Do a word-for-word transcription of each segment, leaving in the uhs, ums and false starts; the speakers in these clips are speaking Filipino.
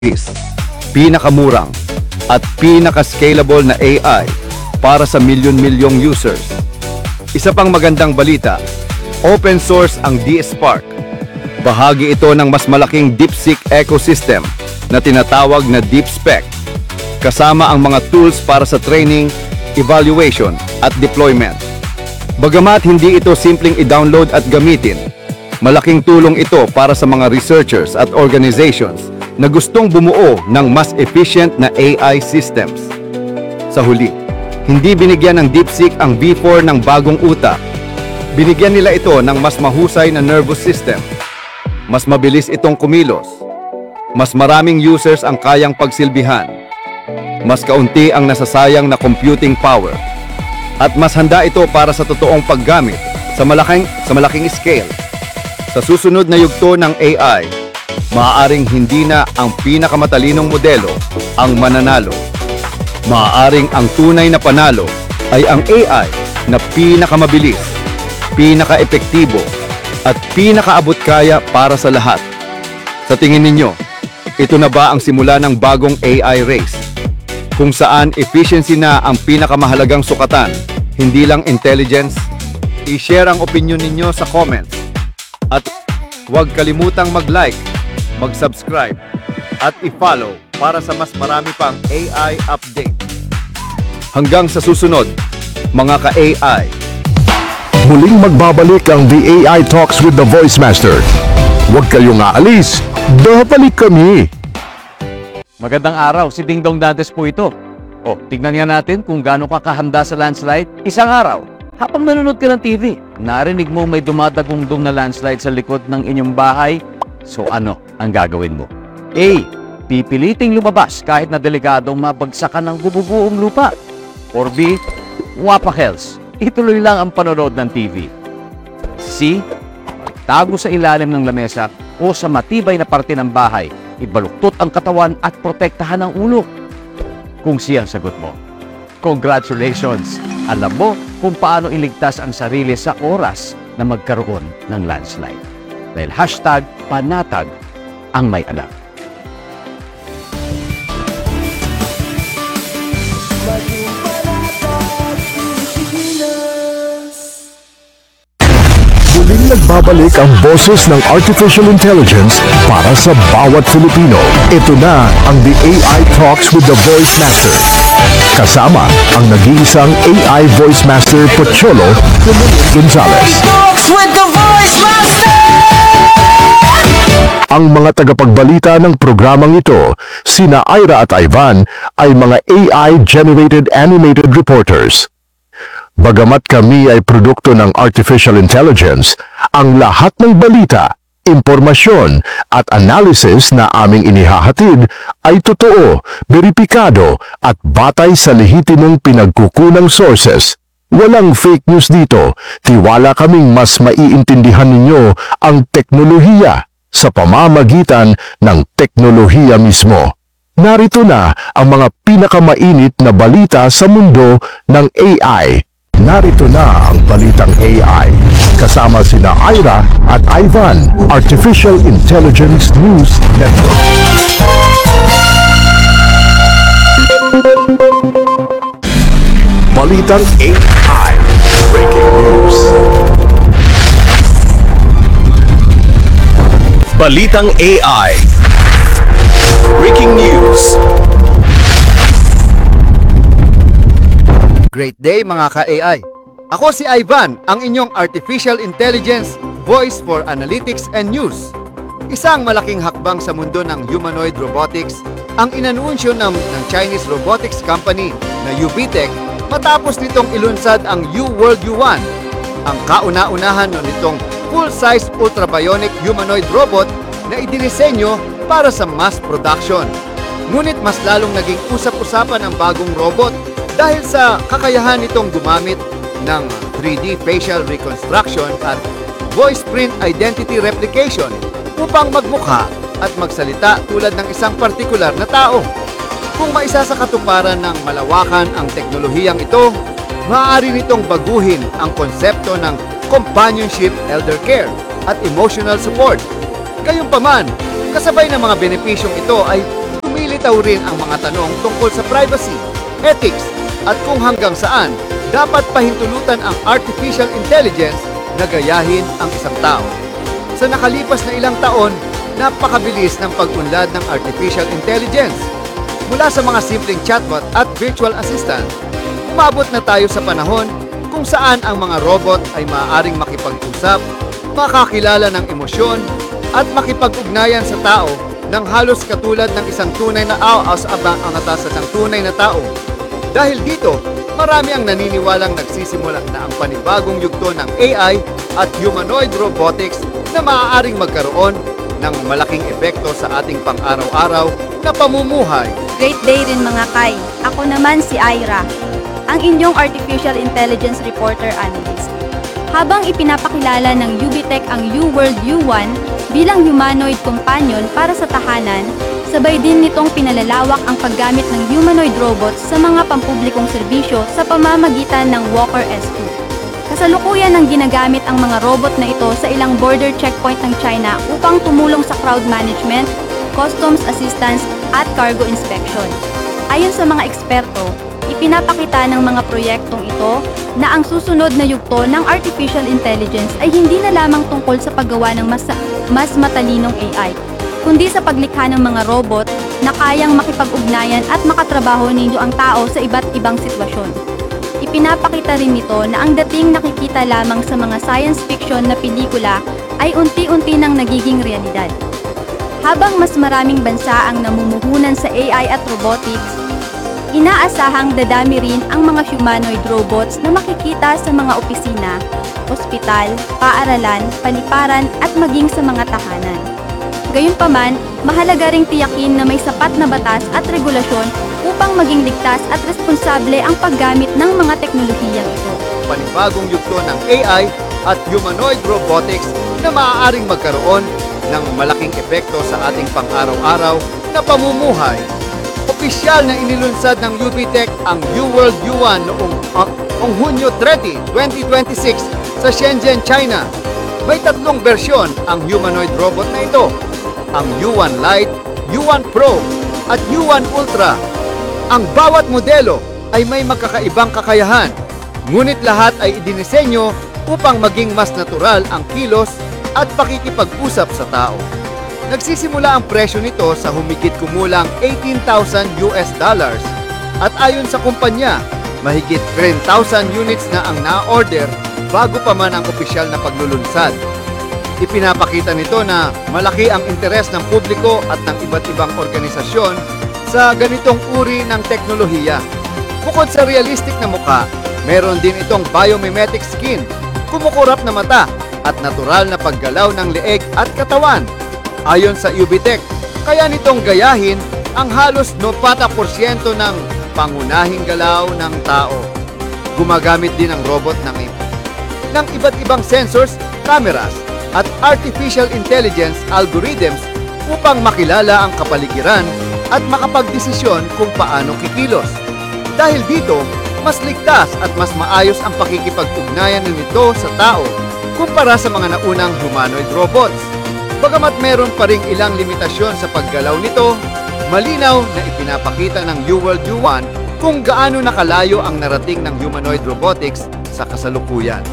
pinakamurang at pinaka-scalable na A I para sa milyon-milyong users. Isa pang magandang balita, open source ang DSpark. Bahagi ito ng mas malaking DeepSeek ecosystem na tinatawag na DeepSpec, kasama ang mga tools para sa training, evaluation at deployment. Bagamat hindi ito simpleng i-download at gamitin, malaking tulong ito para sa mga researchers at organizations na gustong bumuo ng mas efficient na A I systems. Sa huli, hindi binigyan ng DeepSeek ang V four ng bagong utak. Binigyan nila ito ng mas mahusay na nervous system. Mas mabilis itong kumilos. Mas maraming users ang kayang pagsilbihan. Mas kaunti ang nasasayang na computing power. At mas handa ito para sa totoong paggamit sa malaking, sa malaking scale. Sa susunod na yugto ng A I, maaaring hindi na ang pinakamatalinong modelo ang mananalo. Maaaring ang tunay na panalo ay ang A I na pinakamabilis, pinaka-epektibo, at pinakaabot kaya para sa lahat. Sa tingin ninyo, ito na ba ang simula ng bagong A I race? Kung saan efficiency na ang pinakamahalagang sukatan, hindi lang intelligence? I-share ang opinion ninyo sa comments. At huwag kalimutang mag-like, mag-subscribe, at i-follow para sa mas marami pang A I update. Hanggang sa susunod, mga ka-A I. Muling magbabalik ang The A I Talks with the Voice Master. Huwag kayong aalis, babalik kami! Magandang araw, si Ding Dong Dantes po ito. O, tignan nga natin kung gaano ka kahanda sa landslide. Isang araw, habang nanonood ka ng T V, narinig mo may dumadagong-dong na landslide sa likod ng inyong bahay. So ano ang gagawin mo? A. Pipiliting lumabas kahit na delikadong mabagsakan ng bububuong lupa. Or B. Wapakels, ituloy lang ang panonood ng T V. C. Tago sa ilalim ng lamesa o sa matibay na parte ng bahay, ibaluktot ang katawan at protektahan ang ulo. Kung siya ang sagot mo, congratulations! Alam mo kung paano iligtas ang sarili sa oras na magkaroon ng landslide. Dahil hashtag panatag ang may anak. Muling nagbabalik ang boses ng Artificial Intelligence para sa bawat Filipino. Ito na ang The A I Talks with the Voice Master. Kasama ang nag-iisang A I Voice Master Pocholo Gonzales. With the Voice Master! Ang mga tagapagbalita ng programang ito, sina Ira at Ivan, ay mga A I-generated animated reporters. Bagamat kami ay produkto ng artificial intelligence, ang lahat ng balita, impormasyon at analysis na aming inihahatid ay totoo, beripikado at batay sa lehitimong pinagkukunang sources. Walang fake news dito. Tiwala kaming mas maiintindihan ninyo ang teknolohiya sa pamamagitan ng teknolohiya mismo. Narito na ang mga pinakamainit na balita sa mundo ng A I. Narito na ang balitang A I. Kasama sina Ira at Ivan, Artificial Intelligence News Network. Balitang A I. Breaking news. Balitang A I. Breaking news. Great day mga ka-A I! Ako si Ivan, ang inyong Artificial Intelligence Voice for Analytics and News. Isang malaking hakbang sa mundo ng humanoid robotics ang inanunsyo ng, ng Chinese robotics company na UBTech matapos nitong ilunsad ang U-World U one, ang kauna-unahan nitong full-size ultrabionic humanoid robot na idinisenyo para sa mass production. Ngunit mas lalong naging usap-usapan ang bagong robot dahil sa kakayahan nitong gumamit ng three D facial reconstruction at voice print identity replication upang magmukha at magsalita tulad ng isang partikular na tao. Kung maisa sa katuparan ng malawakan ang teknolohiyang ito, maaari nitong baguhin ang konsepto ng companionship, elder care at emotional support. Gayunpaman, kasabay ng mga benepisyong ito ay Lumilitaw rin ang mga tanong tungkol sa privacy, ethics, at kung hanggang saan dapat pahintulutan ang artificial intelligence na gayahin ang isang tao. Sa nakalipas na ilang taon, napakabilis ng pag-unlad ng artificial intelligence. Mula sa mga simpleng chatbot at virtual assistant, umabot na tayo sa panahon kung saan ang mga robot ay maaaring makipag-usap, makakilala ng emosyon, at makipag-ugnayan sa tao ng halos katulad ng isang tunay na aas abang ang atasan ng tunay na tao. Dahil dito, marami ang naniniwalang nagsisimula na ang panibagong yugto ng A I at humanoid robotics na maaaring magkaroon ng malaking epekto sa ating pang-araw-araw na pamumuhay. Great day rin mga kay. Ako naman si Ira, ang inyong Artificial Intelligence Reporter Analyst. Habang ipinapakilala ng UBTech ang U-World U one bilang humanoid companion para sa tahanan, sabay din nitong pinalalawak ang paggamit ng humanoid robots sa mga pampublikong serbisyo sa pamamagitan ng Walker S two. Kasalukuyan ang ginagamit ang mga robot na ito sa ilang border checkpoint ng China upang tumulong sa crowd management, customs assistance at cargo inspection. Ayon sa mga eksperto, ipinapakita ng mga proyektong ito na ang susunod na yugto ng artificial intelligence ay hindi na lamang tungkol sa paggawa ng mas, mas matalinong A I, kundi sa paglikha ng mga robot na kayang makipag-ugnayan at makatrabaho ninyo ang tao sa iba't ibang sitwasyon. Ipinapakita rin nito na ang dating nakikita lamang sa mga science fiction na pelikula ay unti-unti nang nagiging realidad. Habang mas maraming bansa ang namumuhunan sa A I at robotics, inaasahang dadami rin ang mga humanoid robots na makikita sa mga opisina, ospital, paaralan, paliparan at maging sa mga tahanan. Gayunpaman, mahalaga ring tiyakin na may sapat na batas at regulasyon upang maging ligtas at responsable ang paggamit ng mga teknolohiyang ito. Panibagong yugto ng A I at humanoid robotics na maaaring magkaroon ng malaking epekto sa ating pang-araw-araw na pamumuhay. Opisyal na inilunsad ng UBTech ang U-World U one noong, uh, noong Hunyo thirty, twenty twenty-six sa Shenzhen, China. May tatlong bersyon ang humanoid robot na ito, ang U one Lite, U one Pro, at U one Ultra. Ang bawat modelo ay may magkakaibang kakayahan, ngunit lahat ay idinisenyo upang maging mas natural ang kilos at pakikipag-usap sa tao. Nagsisimula ang presyo nito sa humigit kumulang eighteen thousand U S dollars at ayon sa kumpanya, mahigit ten thousand units na ang na-order bago pa man ang opisyal na paglulunsad. Ipinapakita nito na malaki ang interes ng publiko at ng iba't ibang organisasyon sa ganitong uri ng teknolohiya. Bukod sa realistic na mukha, meron din itong biomimetic skin, kumukurap na mata at natural na paggalaw ng leeg at katawan. Ayon sa UBTech, kaya nitong gayahin ang halos ninety percent ng pangunahing galaw ng tao. Gumagamit din ang robot ng, ng iba't ibang sensors, cameras, at artificial intelligence algorithms upang makilala ang kapaligiran at makapagdesisyon kung paano kikilos. Dahil dito, mas ligtas at mas maayos ang pakikipag-ugnayan nito sa tao kumpara sa mga naunang humanoid robots. Bagamat meron pa ring ilang limitasyon sa paggalaw nito, malinaw na ipinapakita ng U-World U one kung gaano nakalayo ang narating ng humanoid robotics sa kasalukuyan.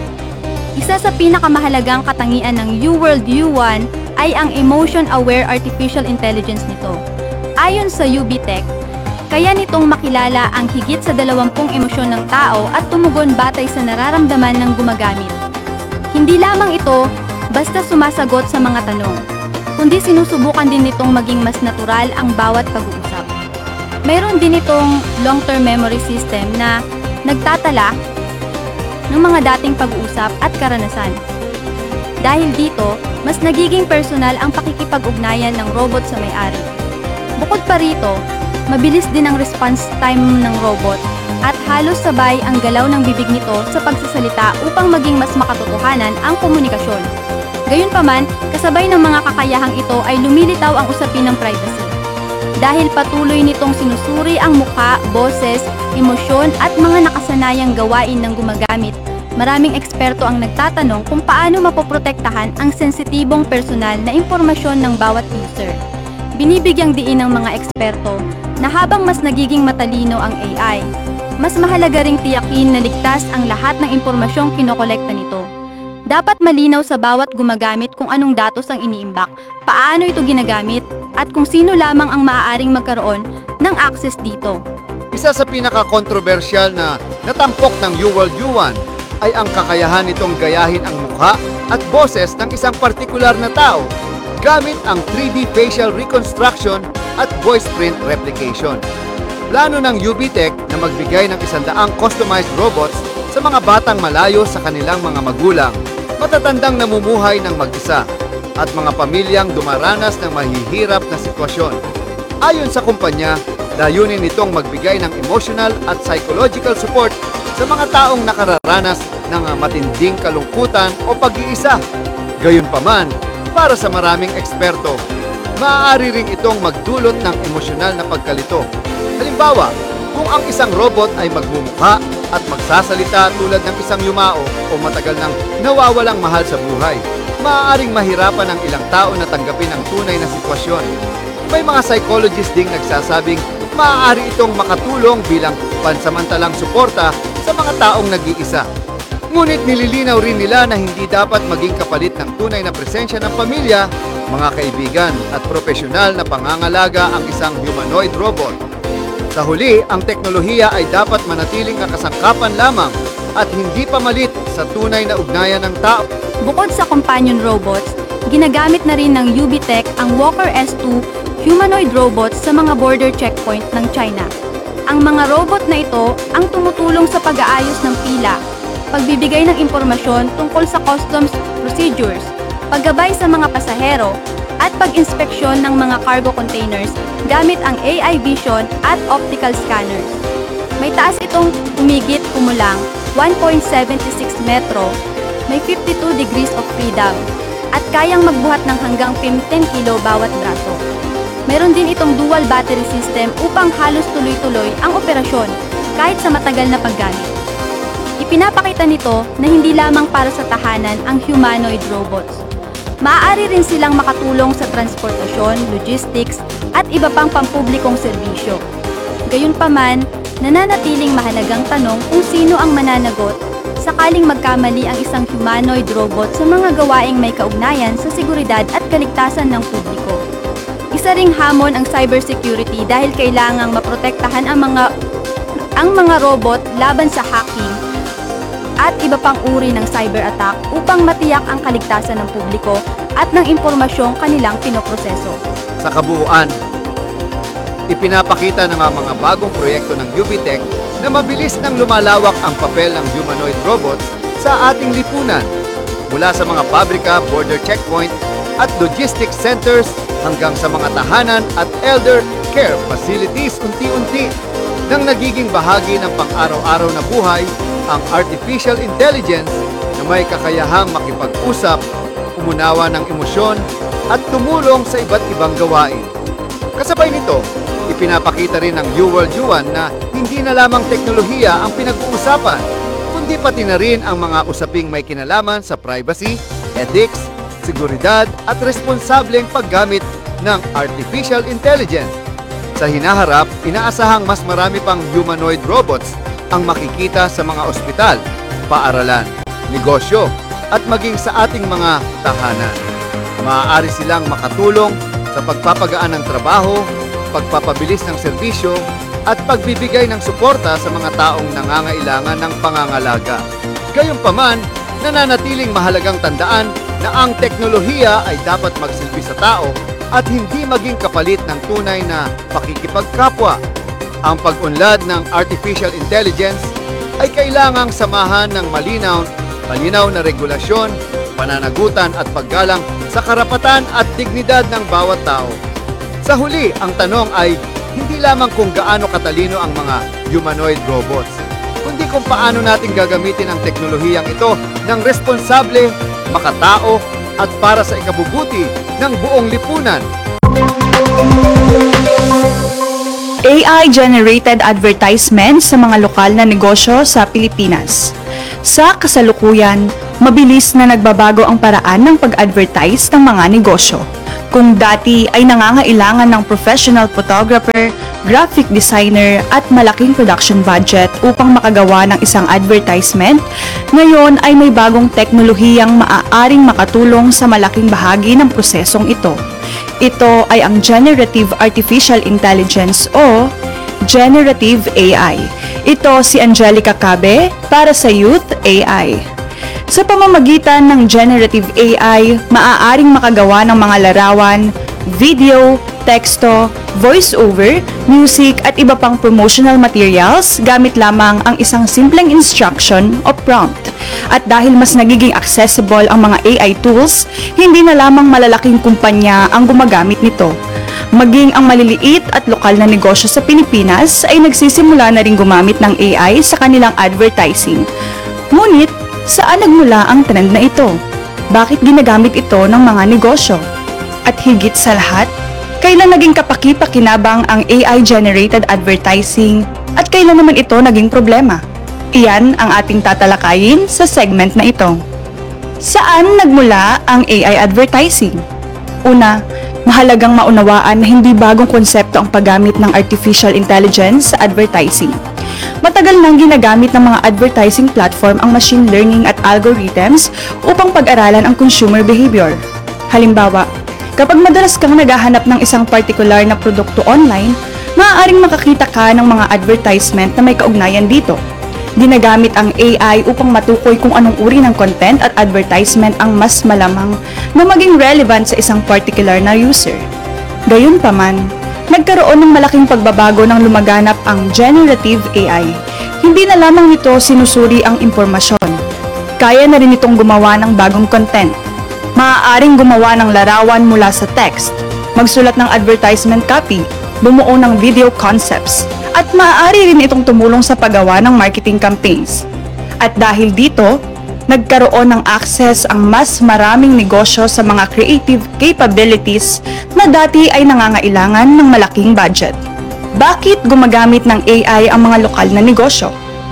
Isa sa pinakamahalagang katangian ng U-World U one ay ang emotion-aware artificial intelligence nito. Ayon sa UBTech, kaya nitong makilala ang higit sa dalawampung emosyon ng tao at tumugon batay sa nararamdaman ng gumagamit. Hindi lamang ito basta sumasagot sa mga tanong, kundi sinusubukan din nitong maging mas natural ang bawat pag-uusap. Mayroon din itong long-term memory system na nagtatala ng mga dating pag-uusap at karanasan. Dahil dito, mas nagiging personal ang pakikipag-ugnayan ng robot sa may-ari. Bukod pa rito, mabilis din ang response time ng robot at halos sabay ang galaw ng bibig nito sa pagsasalita upang maging mas makatotohanan ang komunikasyon. Gayunpaman, kasabay ng mga kakayahang ito ay lumilitaw ang usapin ng privacy. Dahil patuloy nitong sinusuri ang mukha, boses, emosyon at mga nakasanayang gawain ng gumagamit, maraming eksperto ang nagtatanong kung paano mapoprotektahan ang sensitibong personal na impormasyon ng bawat user. binibigyang diin ng mga eksperto na habang mas nagiging matalino ang A I, mas mahalaga ring tiyakin na ligtas ang lahat ng impormasyong kinokolekta nito. Dapat malinaw sa bawat gumagamit kung anong datos ang iniimbak, paano ito ginagamit, at kung sino lamang ang maaaring magkaroon ng access dito. Isa sa pinaka-kontrobersyal na natampok ng UWorld U one ay ang kakayahan nitong gayahin ang mukha at boses ng isang partikular na tao gamit ang three D facial reconstruction at voice print replication. Plano ng UBTech na magbigay ng isandaang customized robots sa mga batang malayo sa kanilang mga magulang, matatandang namumuhay ng mag-isa, at mga pamilyang dumaranas ng mahihirap na sitwasyon. Ayon sa kumpanya, layunin nitong magbigay ng emotional at psychological support sa mga taong nakararanas ng matinding kalungkutan o pag-iisa. Gayunpaman, para sa maraming eksperto, maaari ring itong magdulot ng emosyonal na pagkalito. Halimbawa, kung ang isang robot ay magmumukha at magsasalita tulad ng isang yumao o matagal nang nawawalang mahal sa buhay, maaaring mahirapan ang ilang tao na tanggapin ang tunay na sitwasyon. May mga psychologist ding nagsasabing maaari itong makatulong bilang pansamantalang suporta sa mga taong nag-iisa. Ngunit nililinaw rin nila na hindi dapat maging kapalit ng tunay na presensya ng pamilya, mga kaibigan at profesional na pangangalaga ang isang humanoid robot. Sa huli, ang teknolohiya ay dapat manatiling nakasangkapan lamang at hindi pamalit sa tunay na ugnayan ng tao. Bukod sa companion robots, ginagamit na rin ng UBTech ang Walker S two humanoid robots sa mga border checkpoint ng China. Ang mga robot na ito ang tumutulong sa pag-aayos ng pila, pagbibigay ng impormasyon tungkol sa customs procedures, paggabay sa mga pasahero, at pag-inspeksyon ng mga cargo containers gamit ang A I vision at optical scanners. May taas itong humigit kumulang one point seven six metro, may fifty-two degrees of freedom, at kayang magbuhat ng hanggang fifteen kilo bawat braso. Meron din itong dual battery system upang halos tuloy-tuloy ang operasyon kahit sa matagal na paggamit. Ipinapakita nito na hindi lamang para sa tahanan ang humanoid robots. Maaari rin silang makatulong sa transportasyon, logistics, at iba pang pampublikong serbisyo. Gayunpaman, nananatiling mahalagang tanong kung sino ang mananagot sakaling magkamali ang isang humanoid robot sa mga gawaing may kaugnayan sa seguridad at kaligtasan ng publiko. Isa ring hamon ang cybersecurity dahil kailangang maprotektahan ang mga ang mga robot laban sa hacking at iba pang uri ng cyber attack upang matiyak ang kaligtasan ng publiko at ng impormasyong kanilang pinoproseso. Sa kabuuan, ipinapakita ng mga bagong proyekto ng UBTech na mabilis nang lumalawak ang papel ng humanoid robots sa ating lipunan, mula sa mga pabrika, border checkpoint at logistics centers hanggang sa mga tahanan at elder care facilities. Unti-unti nang nagiging bahagi ng pang-araw-araw na buhay ang artificial intelligence na may kakayahang makipag-usap, umunawa ng emosyon at tumulong sa iba't ibang gawain. Kasabay nito, ipinapakita rin ng UWorld U one na hindi na lamang teknolohiya ang pinag-uusapan, kundi pati na rin ang mga usaping may kinalaman sa privacy, ethics, seguridad at responsableng paggamit ng artificial intelligence. Sa hinaharap, inaasahang mas marami pang humanoid robots ang makikita sa mga ospital, paaralan, negosyo, at maging sa ating mga tahanan. Maaari silang makatulong sa pagpapagaan ng trabaho, pagpapabilis ng serbisyo, at pagbibigay ng suporta sa mga taong nangangailangan ng pangangalaga. Gayunpaman, nananatiling mahalagang tandaan na ang teknolohiya ay dapat magsilbi sa tao at hindi maging kapalit ng tunay na pakikipagkapwa. Ang pag-unlad ng artificial intelligence ay kailangang samahan ng malinaw, malinaw na regulasyon, pananagutan at paggalang sa karapatan at dignidad ng bawat tao. Sa huli, ang tanong ay hindi lamang kung gaano katalino ang mga humanoid robots, kundi kung paano natin gagamitin ang teknolohiyang ito ng responsable, makatao at para sa ikabubuti ng buong lipunan. A I-generated advertisement sa mga lokal na negosyo sa Pilipinas. Sa kasalukuyan, mabilis na nagbabago ang paraan ng pag-advertise ng mga negosyo. Kung dati ay nangangailangan ng professional photographer, graphic designer at malaking production budget upang makagawa ng isang advertisement, ngayon ay may bagong teknolohiyang maaaring makatulong sa malaking bahagi ng prosesong ito. Ito ay ang Generative Artificial Intelligence o Generative A I. Ito si Angelica Cabe para sa Youth A I. Sa pamamagitan ng Generative A I, maaaring makagawa ng mga larawan, video, teksto, voice-over, music at iba pang promotional materials gamit lamang ang isang simpleng instruction o prompt. At dahil mas nagiging accessible ang mga A I tools, hindi na lamang malalaking kumpanya ang gumagamit nito. Maging ang maliliit at lokal na negosyo sa Pilipinas ay nagsisimula na rin gumamit ng A I sa kanilang advertising. Ngunit, saan nagmula ang trend na ito? Bakit ginagamit ito ng mga negosyo? At higit sa lahat, kailan naging kapaki-pakinabang ang A I-generated advertising at kailan naman ito naging problema? Iyan ang ating tatalakayin sa segment na ito. Saan nagmula ang A I advertising? Una, mahalagang maunawaan na hindi bagong konsepto ang paggamit ng artificial intelligence sa advertising. Matagal nang ginagamit ng mga advertising platform ang machine learning at algorithms upang pag-aralan ang consumer behavior. Halimbawa, kapag madalas kang naghahanap ng isang particular na produkto online, maaaring makakita ka ng mga advertisement na may kaugnayan dito. Ginagamit ang A I upang matukoy kung anong uri ng content at advertisement ang mas malamang na maging relevant sa isang particular na user. Gayunpaman, nagkaroon ng malaking pagbabago nang lumaganap ang Generative A I. Hindi na lamang nito sinusuri ang impormasyon. Kaya na rin itong gumawa ng bagong content. Maaaring gumawa ng larawan mula sa text, magsulat ng advertisement copy, bumuo ng video concepts, at maaari rin itong tumulong sa paggawa ng marketing campaigns. At dahil dito, nagkaroon ng access ang mas maraming negosyo sa mga creative capabilities na dati ay nangangailangan ng malaking budget. Bakit gumagamit ng A I ang mga lokal na negosyo?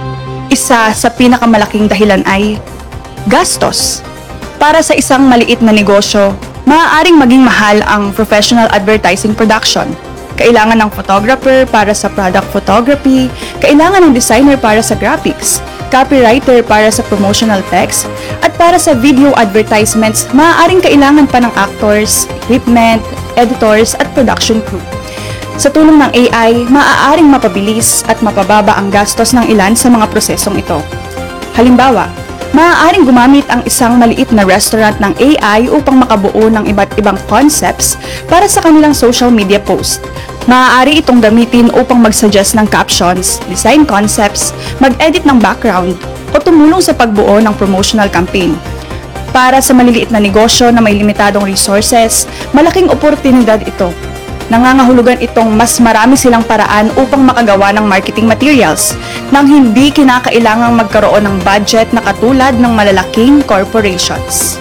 Isa sa pinakamalaking dahilan ay gastos. Para sa isang maliit na negosyo, maaaring maging mahal ang professional advertising production. Kailangan ng photographer para sa product photography, kailangan ng designer para sa graphics, copywriter para sa promotional text, at para sa video advertisements, maaaring kailangan pa ng actors, equipment, editors, at production crew. Sa tulong ng A I, maaaring mapabilis at mapababa ang gastos ng ilan sa mga prosesong ito. Halimbawa, maaaring gumamit ang isang maliit na restaurant ng A I upang makabuo ng iba't ibang concepts para sa kanilang social media post. Maaari itong gamitin upang mag-suggest ng captions, design concepts, mag-edit ng background, o tumulong sa pagbuo ng promotional campaign. Para sa maliliit na negosyo na may limitadong resources, malaking oportunidad ito. Nangangahulugan itong mas marami silang paraan upang makagawa ng marketing materials nang hindi kinakailangang magkaroon ng budget na katulad ng malalaking corporations.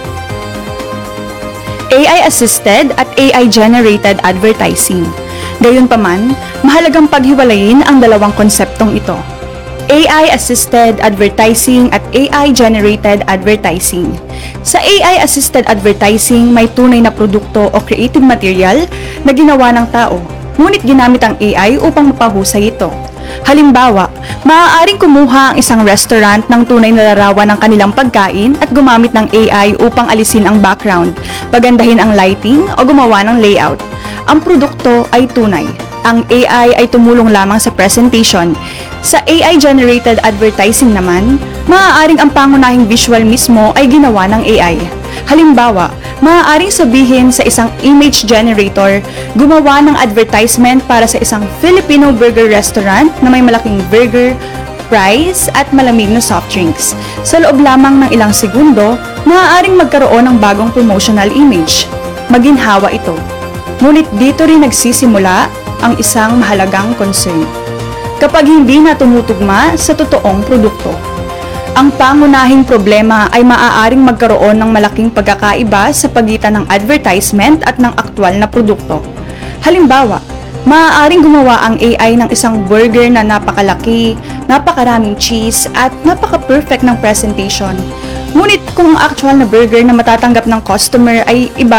A I-assisted at A I-generated advertising. Gayunpaman, mahalagang paghiwalayin ang dalawang konseptong ito. A I-assisted advertising at A I-generated advertising. Sa A I-assisted advertising, may tunay na produkto o creative material na ginawa ng tao, ngunit ginamit ang A I upang mapahusay ito. Halimbawa, maaaring kumuha ang isang restaurant ng tunay na larawan ng kanilang pagkain at gumamit ng A I upang alisin ang background, pagandahin ang lighting o gumawa ng layout. Ang produkto ay tunay. Ang A I ay tumulong lamang sa presentation. Sa A I-generated advertising naman, maaaring ang pangunahing visual mismo ay ginawa ng A I. Halimbawa, maaaring sabihin sa isang image generator, gumawa ng advertisement para sa isang Filipino burger restaurant na may malaking burger, fries, at malamig na soft drinks. Sa loob lamang ng ilang segundo, maaaring magkaroon ng bagong promotional image. Maginhawa ito. Ngunit dito rin nagsisimula ang isang mahalagang concern. Kapag hindi na tumutugma sa totoong produkto. Ang pangunahing problema ay maaaring magkaroon ng malaking pagkakaiba sa pagitan ng advertisement at ng aktwal na produkto. Halimbawa, maaaring gumawa ang A I ng isang burger na napakalaki, napakaraming cheese, at napaka-perfect ng presentation. Ngunit kung ang actual na burger na matatanggap ng customer ay iba,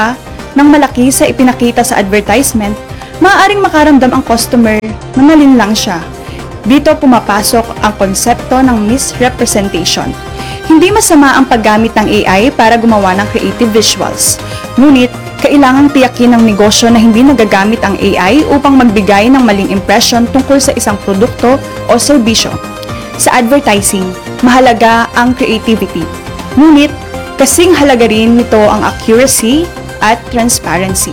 ng malaki sa ipinakita sa advertisement, maaaring makaramdam ang customer na malinlang siya. Dito pumapasok ang konsepto ng misrepresentation. Hindi masama ang paggamit ng A I para gumawa ng creative visuals. Ngunit, kailangang tiyakin ng negosyo na hindi nagagamit ang A I upang magbigay ng maling impression tungkol sa isang produkto o serbisyo. Sa advertising, mahalaga ang creativity. Ngunit, kasing halaga rin nito ang accuracy at transparency.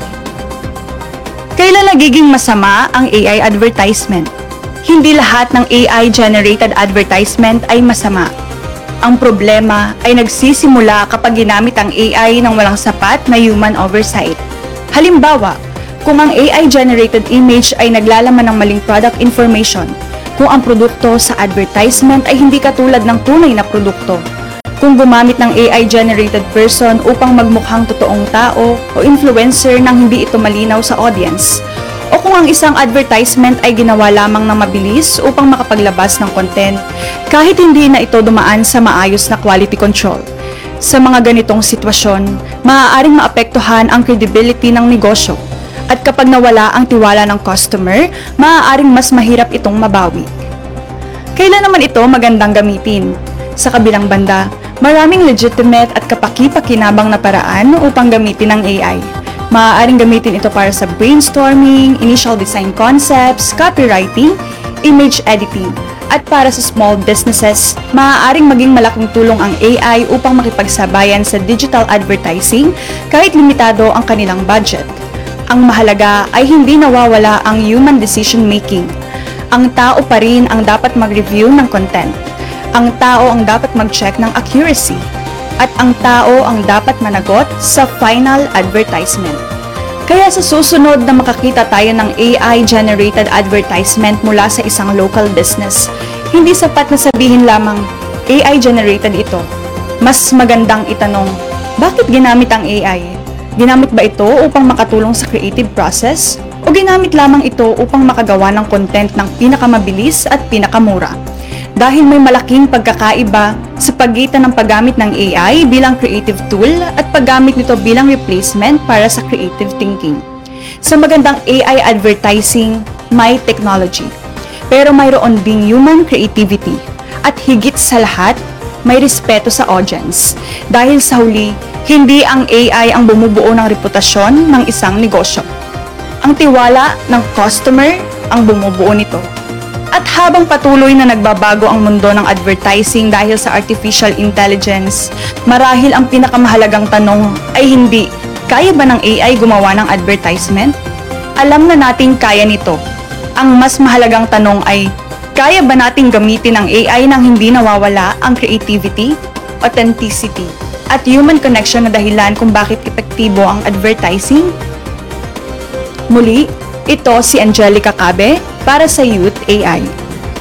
Kailan nagiging masama ang A I advertisement? Hindi lahat ng A I-generated advertisement ay masama. Ang problema ay nagsisimula kapag ginamit ang A I ng walang sapat na human oversight. Halimbawa, kung ang A I-generated image ay naglalaman ng maling product information, kung ang produkto sa advertisement ay hindi katulad ng tunay na produkto, kung gumamit ng A I-generated person upang magmukhang totoong tao o influencer nang hindi ito malinaw sa audience, o kung ang isang advertisement ay ginawa lamang ng mabilis upang makapaglabas ng content kahit hindi na ito dumaan sa maayos na quality control. Sa mga ganitong sitwasyon, maaaring maapektuhan ang credibility ng negosyo at kapag nawala ang tiwala ng customer, maaaring mas mahirap itong mabawi. Kailan naman ito magandang gamitin? Sa kabilang banda, maraming legitimate at kapaki-pakinabang na paraan upang gamitin ang A I. Maaaring gamitin ito para sa brainstorming, initial design concepts, copywriting, image editing, at para sa small businesses, maaaring maging malaking tulong ang A I upang makipagsabayan sa digital advertising kahit limitado ang kanilang budget. Ang mahalaga ay hindi nawawala ang human decision making. Ang tao pa rin ang dapat mag-review ng content. Ang tao ang dapat mag-check ng accuracy. At ang tao ang dapat managot sa final advertisement. Kaya sa susunod na makakita tayo ng A I-generated advertisement mula sa isang local business, hindi sapat na sabihin lamang, A I-generated ito. Mas magandang itanong, bakit ginamit ang A I? Ginamit ba ito upang makatulong sa creative process? O ginamit lamang ito upang makagawa ng content ng pinakamabilis at pinakamura? Dahil may malaking pagkakaiba sa pagitan ng paggamit ng A I bilang creative tool at paggamit nito bilang replacement para sa creative thinking. Sa magandang A I advertising, may technology. Pero mayroon ding human creativity. At higit sa lahat, may respeto sa audience. Dahil sa huli, hindi ang A I ang bumubuo ng reputasyon ng isang negosyo. Ang tiwala ng customer ang bumubuo nito. At habang patuloy na nagbabago ang mundo ng advertising dahil sa artificial intelligence, marahil ang pinakamahalagang tanong ay hindi, kaya ba ng A I gumawa ng advertisement? Alam na nating kaya nito. Ang mas mahalagang tanong ay, kaya ba nating gamitin ang A I nang hindi nawawala ang creativity, authenticity, at human connection na dahilan kung bakit epektibo ang advertising? Muli, ito si Angelica Cabe para sa Youth A I.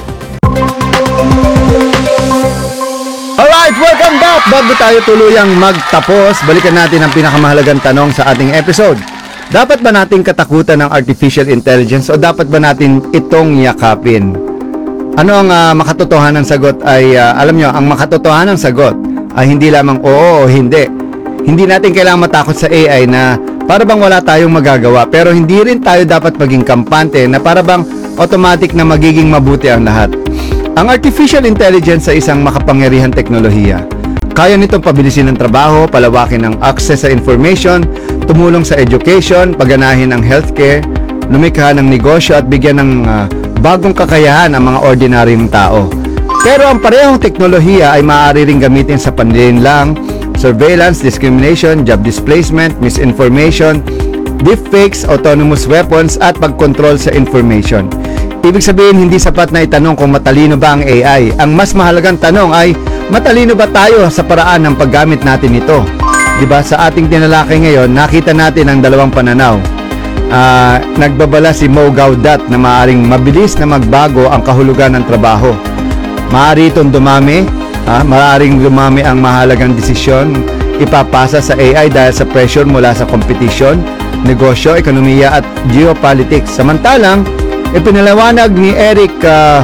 Alright, welcome back! Bago tayo tuluyang magtapos, balikan natin ang pinakamahalagang tanong sa ating episode. Dapat ba nating katakutan ng artificial intelligence o dapat ba natin itong yakapin? Ano ang uh, makatotohanan sagot ay, uh, alam nyo, ang makatotohanan sagot ay hindi lamang oo o hindi. Hindi natin kailangan matakot sa A I na para bang wala tayong magagawa, pero hindi rin tayo dapat maging kampante na para bang automatic na magiging mabuti ang lahat. Ang artificial intelligence ay isang makapangyarihang teknolohiya. Kaya nitong pabilisin ang trabaho, palawakin ang access sa information, tumulong sa education, paganahin ang healthcare, lumikha ng negosyo at bigyan ng uh, bagong kakayahan ang mga ordinaryong tao. Pero ang parehong teknolohiya ay maaari ring gamitin sa panlilinlang, surveillance, discrimination, job displacement, misinformation, deepfakes, autonomous weapons at pagkontrol sa information. Ibig sabihin, hindi sapat na itanong kung matalino ba ang A I. Ang mas mahalagang tanong ay, matalino ba tayo sa paraan ng paggamit natin ito? Diba, sa ating tinalakay ngayon, nakita natin ang dalawang pananaw. Uh, nagbabala si Mo Gaudat na maaaring mabilis na magbago ang kahulugan ng trabaho. Maaari itong dumami, uh, maaaring dumami ang mahalagang desisyon ipapasa sa A I dahil sa pressure mula sa kompetisyon, negosyo, ekonomiya at geopolitics. Samantalang, ipinaliwanag ni Eric uh,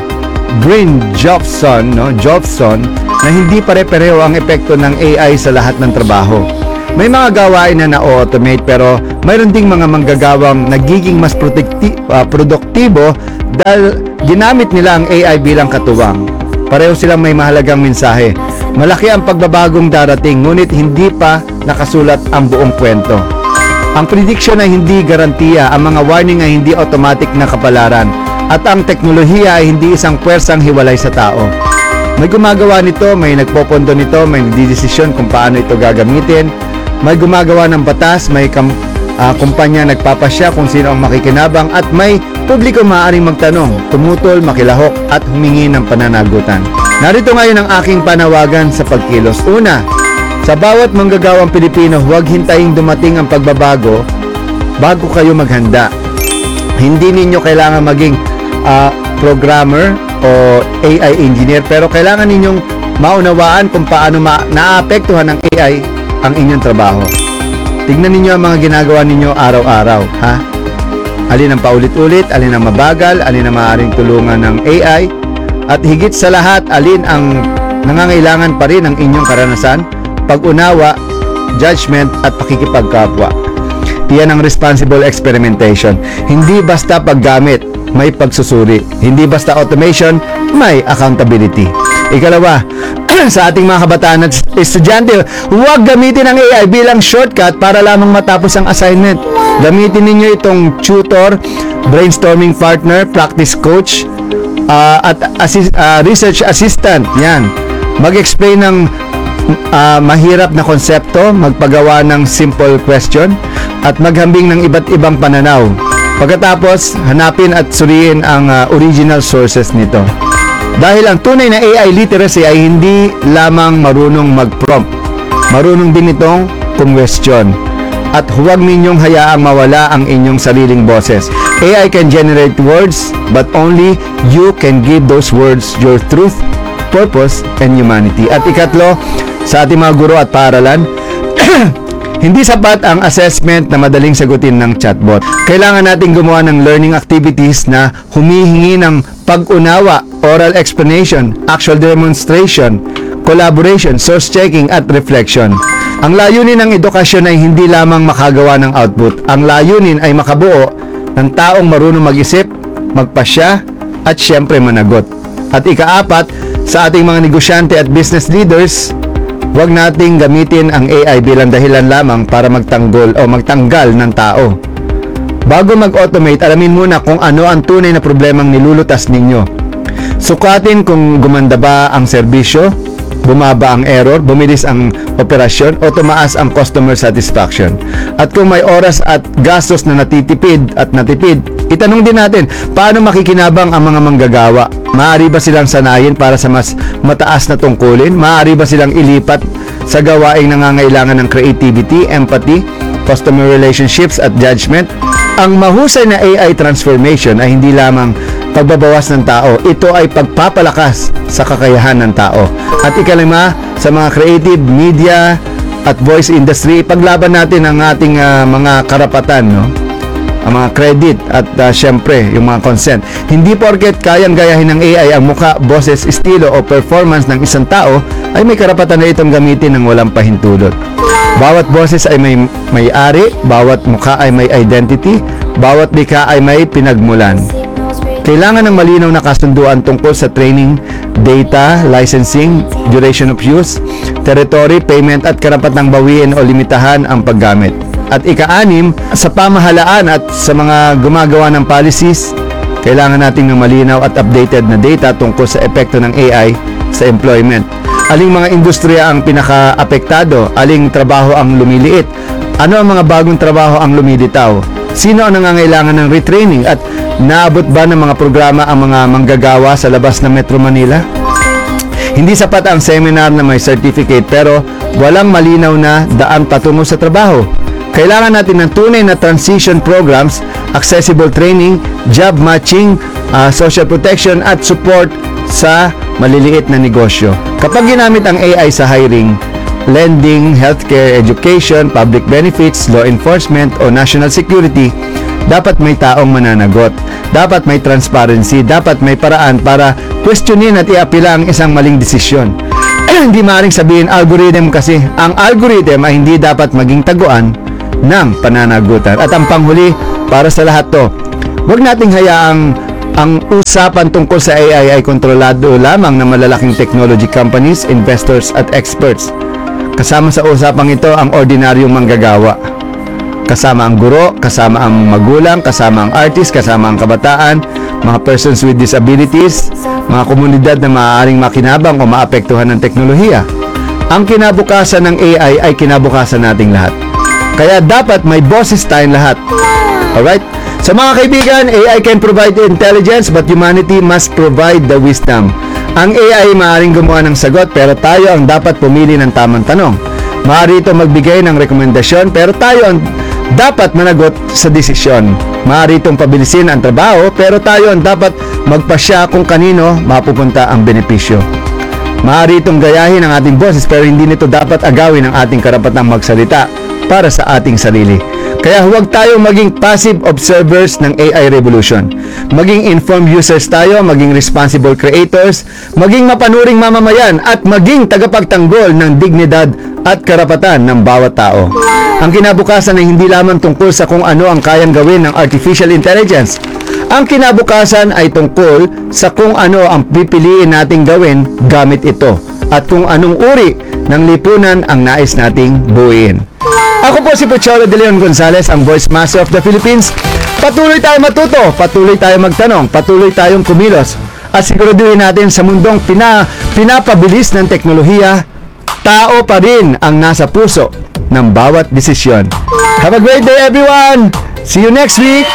Bryn-Jofson, no, Jofson, na hindi pare-pareho ang epekto ng A I sa lahat ng trabaho. May mga gawain na na-automate pero mayroon ding mga manggagawang nagiging mas protekti- ah, produktibo dahil ginamit nila ang A I bilang katuwang. Pareho silang may mahalagang mensahe. Malaki ang pagbabagong darating ngunit hindi pa nakasulat ang buong kwento. Ang prediction ay hindi garantiya, ang mga warning ay hindi automatic na kapalaran, at ang teknolohiya ay hindi isang pwersang hiwalay sa tao. May gumagawa nito, may nagpopondo nito, may nagdidesisyon kung paano ito gagamitin. May gumagawa ng batas, may kam, uh, kumpanya nagpapasya kung sino ang makikinabang, at may publiko maaaring magtanong, tumutol, makilahok, at humingi ng pananagutan. Narito ngayon ang aking panawagan sa pagkilos. Una, sa bawat manggagawang Pilipino, huwag hintayin dumating ang pagbabago bago kayo maghanda. Hindi ninyo kailangan maging uh, programmer o A I engineer, pero kailangan ninyong maunawaan kung paano ma- naapektuhan ng A I ang inyong trabaho. Tignan ninyo ang mga ginagawa ninyo araw-araw, ha? Alin ang paulit-ulit, alin ang mabagal, alin ang maaaring tulungan ng A I, at higit sa lahat, alin ang nangangailangan pa rin ng inyong karanasan, pag-unawa, judgment, at pakikipagkapwa. Iyan ang responsible experimentation. Hindi basta paggamit, may pagsusuri. Hindi basta automation, may accountability. Ikalawa, sa ating mga kabataan at estudyante, huwag gamitin ang A I bilang shortcut para lamang matapos ang assignment. Gamitin ninyo itong tutor, brainstorming partner, practice coach, uh, at assist, uh, research assistant. Yan. Mag-explain ng uh, mahirap na konsepto, magpagawa ng simple question, at maghambing ng iba't ibang pananaw. Pagkatapos, hanapin at suriin ang uh, original sources nito. Dahil ang tunay na A I literacy ay hindi lamang marunong mag-prompt. Marunong din itong kumwestiyon. At huwag ninyong hayaang mawala ang inyong sariling boses. A I can generate words, but only you can give those words your truth, purpose, and humanity. At ikatlo, sa ating mga guro at paaralan, hindi sapat ang assessment na madaling sagutin ng chatbot. Kailangan natin gumawa ng learning activities na humihingi ng pag-unawa, oral explanation, actual demonstration, collaboration, source checking, at reflection. Ang layunin ng edukasyon ay hindi lamang makagawa ng output. Ang layunin ay makabuo ng taong marunong mag-isip, magpasya, at syempre managot. At ikaapat, sa ating mga negosyante at business leaders, huwag nating gamitin ang A I bilang dahilan lamang para magtanggol o magtanggal ng tao. Bago mag-automate, alamin muna kung ano ang tunay na problemang nilulutas ninyo. Sukatin kung gumanda ba ang serbisyo, bumaba ang error, bumilis ang operasyon, o tumaas ang customer satisfaction. At kung may oras at gastos na natitipid at natipid, itanong din natin, paano makikinabang ang mga manggagawa? Maaari ba silang sanayin para sa mas mataas na tungkulin? Maaari ba silang ilipat sa gawaing nangangailangan ng creativity, empathy, customer relationships, at judgment? Ang mahusay na A I transformation ay hindi lamang pagbabawas ng tao, ito ay pagpapalakas sa kakayahan ng tao. At ikalima, sa mga creative, media, at voice industry, paglaban natin ang ating uh, mga karapatan, no? Ang mga credit at uh, syempre yung mga consent. Hindi porket kayang gayahin ng A I ang muka, boses, estilo o performance ng isang tao ay may karapatan na itong gamitin ng walang pahintulot. Bawat boses ay may may-ari, bawat mukha ay may identity, bawat likha ay may pinagmulan. Kailangan ng malinaw na kasunduan tungkol sa training, data, licensing, duration of use, territory, payment, at karapatang bawiin o limitahan ang paggamit. At ika-anim, sa pamahalaan at sa mga gumagawa ng policies, kailangan natin ng malinaw at updated na data tungkol sa epekto ng A I sa employment. Aling mga industriya ang pinaka-apektado? Aling trabaho ang lumiliit? Ano ang mga bagong trabaho ang lumilitaw? Sino ang nangangailangan ng retraining? At naabot ba ng mga programa ang mga manggagawa sa labas ng Metro Manila? Hindi sapat ang seminar na may certificate pero walang malinaw na daan patungo sa trabaho. Kailangan natin ng tunay na transition programs, accessible training, job matching, uh, social protection, at support sa maliliit na negosyo. Kapag ginamit ang A I sa hiring, lending, healthcare, education, public benefits, law enforcement, o national security, dapat may taong mananagot. Dapat may transparency. Dapat may paraan para questionin at iapila ang isang maling desisyon. hindi maaaring sabihin algorithm kasi. Ang algorithm ay hindi dapat maging taguan ng pananagutan. At ang panghuli, para sa lahat to, huwag nating hayaang ang usapan tungkol sa A I ay kontrolado lamang ng malalaking technology companies, investors at experts. Kasama sa usapang ito ang ordinaryong manggagawa. Kasama ang guro, kasama ang magulang, kasama ang artist, kasama ang kabataan, mga persons with disabilities, mga komunidad na maaaring makinabang o maapektuhan ng teknolohiya. Ang kinabukasan ng A I ay kinabukasan nating lahat. Kaya dapat may boses tayong lahat. Alright? Sa mga kaibigan, A I can provide intelligence but humanity must provide the wisdom. Ang A I maaaring gumawa ng sagot pero tayo ang dapat pumili ng tamang tanong. Maaari ito magbigay ng rekomendasyon pero tayo ang dapat managot sa desisyon. Maaari itong pabilisin ang trabaho pero tayo ang dapat magpasya kung kanino mapupunta ang benepisyo. Maaari itong gayahin ang ating boses pero hindi nito dapat agawin ang ating karapatang magsalita para sa ating sarili. Kaya huwag tayo maging passive observers ng A I revolution. Maging informed users tayo, maging responsible creators, maging mapanuring mamamayan at maging tagapagtanggol ng dignidad at karapatan ng bawat tao. Ang kinabukasan ay hindi lamang tungkol sa kung ano ang kayang gawin ng artificial intelligence. Ang kinabukasan ay tungkol sa kung ano ang pipiliin nating gawin gamit ito at kung anong uri ng lipunan ang nais nating buuin. Ako po si Pocholo de Leon Gonzalez, ang Voice Master of the Philippines. Patuloy tayong matuto, patuloy tayong magtanong, patuloy tayong kumilos at siguraduhin natin sa mundong pina, pinapabilis ng teknolohiya, tao pa rin ang nasa puso ng bawat desisyon. Have a great day everyone! See you next week!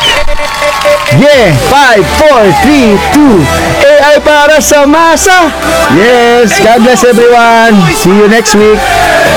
Yeah! five, four, three, two A I para sa masa! Yes! God bless everyone! See you next week!